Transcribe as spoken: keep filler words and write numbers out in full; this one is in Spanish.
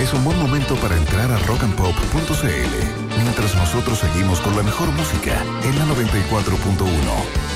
es un buen momento para entrar a rock and pop punto c l, mientras nosotros seguimos con la mejor música en la noventa y cuatro punto uno.